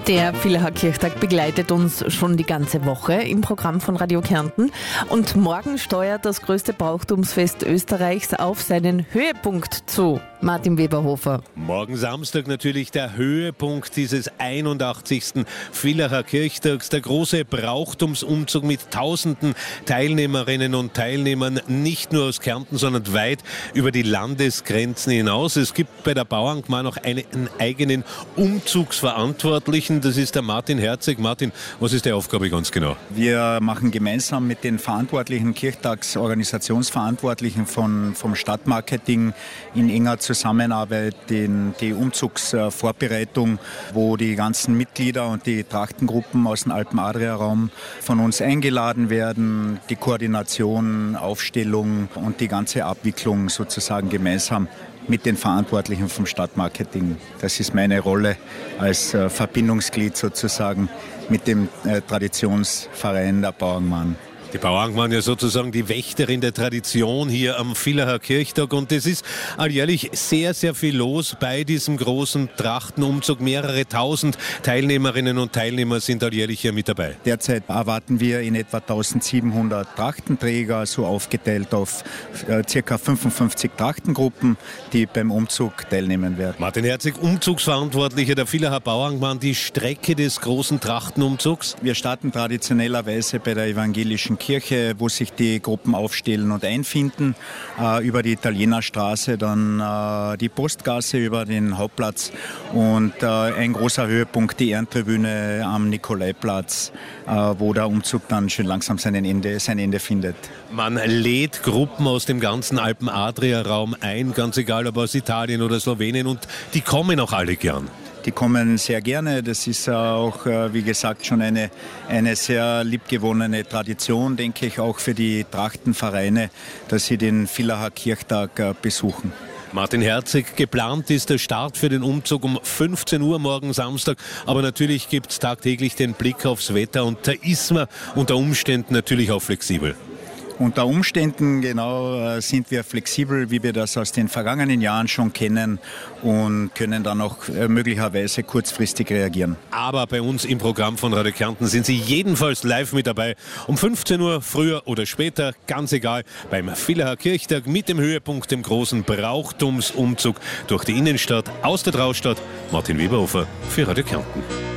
Der Villacher Kirchtag begleitet uns schon die ganze Woche im Programm von Radio Kärnten. Und morgen steuert das größte Brauchtumsfest Österreichs auf seinen Höhepunkt zu. Martin Weberhofer. Morgen Samstag natürlich der Höhepunkt dieses 81. Villacher Kirchtags. Der große Brauchtumsumzug mit tausenden Teilnehmerinnen und Teilnehmern, nicht nur aus Kärnten, sondern weit über die Landesgrenzen hinaus. Es gibt bei der Bauerngemeinde noch einen eigenen Umzugsverantwortlichen. Das ist der Martin Herzig. Martin, was ist die Aufgabe ganz genau? Wir machen gemeinsam mit den verantwortlichen Kirchtagsorganisationsverantwortlichen vom Stadtmarketing in enger Zusammenarbeit die Umzugsvorbereitung, wo die ganzen Mitglieder und die Trachtengruppen aus dem Alpen-Adria-Raum von uns eingeladen werden, die Koordination, Aufstellung und die ganze Abwicklung sozusagen gemeinsam mit den Verantwortlichen vom Stadtmarketing. Das ist meine Rolle als Verbindungsglied sozusagen mit dem Traditionsverein der Bauerngemeinde. Die Bauerngemeinde ja sozusagen die Wächterin der Tradition hier am Villacher Kirchtag. Und es ist alljährlich sehr, sehr viel los bei diesem großen Trachtenumzug. Mehrere tausend Teilnehmerinnen und Teilnehmer sind alljährlich hier mit dabei. Derzeit erwarten wir in etwa 1700 Trachtenträger, so aufgeteilt auf ca. 55 Trachtengruppen, die beim Umzug teilnehmen werden. Martin Herzig, Umzugsverantwortlicher der Villacher Bauerngemeinde, die Strecke des großen Trachtenumzugs. Wir starten traditionellerweise bei der evangelischen Kirche, wo sich die Gruppen aufstellen und einfinden, über die Italienerstraße, dann die Postgasse über den Hauptplatz und ein großer Höhepunkt, die Ehrentribüne am Nikolaiplatz, wo der Umzug dann schön langsam sein Ende findet. Man lädt Gruppen aus dem ganzen Alpen-Adria-Raum ein, ganz egal ob aus Italien oder Slowenien, und die kommen auch alle gern. Die kommen sehr gerne. Das ist auch, wie gesagt, schon eine sehr liebgewonnene Tradition, denke ich, auch für die Trachtenvereine, dass sie den Villacher Kirchtag besuchen. Martin Herzig, geplant ist der Start für den Umzug um 15 Uhr morgen Samstag, aber natürlich gibt es tagtäglich den Blick aufs Wetter und da ist man unter Umständen natürlich auch flexibel. Unter Umständen genau sind wir flexibel, wie wir das aus den vergangenen Jahren schon kennen, und können dann auch möglicherweise kurzfristig reagieren. Aber bei uns im Programm von Radio Kärnten sind Sie jedenfalls live mit dabei. Um 15 Uhr, früher oder später, ganz egal, beim Villacher Kirchtag mit dem Höhepunkt, dem großen Brauchtumsumzug durch die Innenstadt, aus der Traustad. Martin Weberhofer für Radio Kärnten.